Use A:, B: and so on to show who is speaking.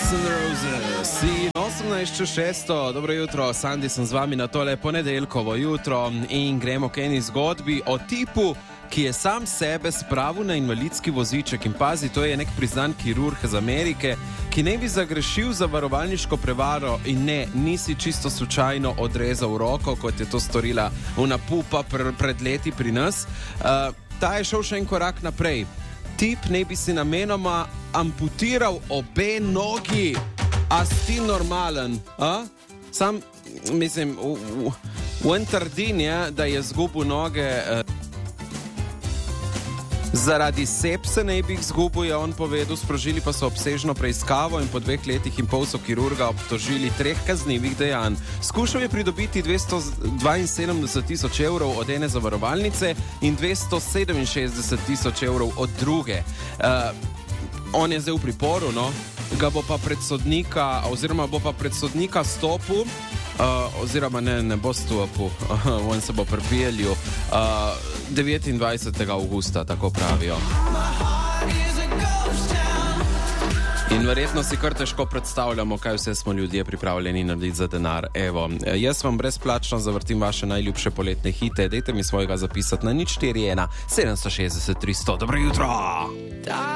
A: Guns N' Roses in 18.06. Dobro jutro, Sandi sem z vami na tole ponedeljkovo jutro in gremo k eni zgodbi o tipu, ki je sam sebe spravil na invalidski voziček in pazi, to je nek priznan kirurg iz Amerike, ki ne bi zagrešil za varovalniško prevaro in ne, nisi čisto slučajno odrezal roko, kot je to storila una pupa pred leti pri nas. Ta je šel še en korak naprej. Tip ne bi si namenoma amputiral obe nogi. A si normalen? Sam, mislim, on trdin je, da je zgubil noge zaradi sepse, ne bi jih zgubil, je on povedal, sprožili pa so obsežno preiskavo in po 2 letih in pol so kirurga obtožili 3 kaznivih dejanj. Skušal je pridobiti 272.000 evrov od ene zavarovalnice in 267.000 evrov od druge. On je zdaj v priporu, no? Ga bo pa pred sodnika, oziroma bo pa pred sodnika stopil, oziroma ne bo stopil, on se bo pripeljal 29. avgusta, tako pravijo. In verjetno si kar težko predstavljamo, kaj vse smo ljudje pripravljeni narediti za denar. Evo, jaz vam brezplačno zavrtim vaše najljubše poletne hite, dajte mi svojega zapisati na 041 760 300. Dobro jutro!